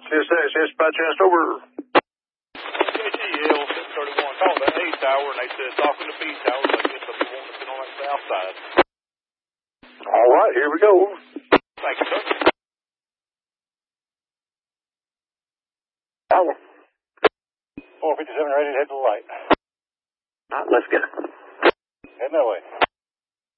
CSS, by chance over. KTL 631. Called that A tower, and they said talking to B tower, I guess if you want to sit on that south side. All right, here we go. Thank you, sir. Hello. 457 ready to head to the light. All right, let's get it. Heading that way.